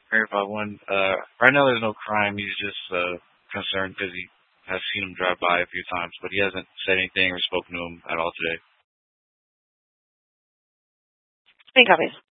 clarify one. Right now there's no crime. He's just concerned because he has seen him drive by a few times, but he hasn't said anything or spoken to him at all today. Think of it.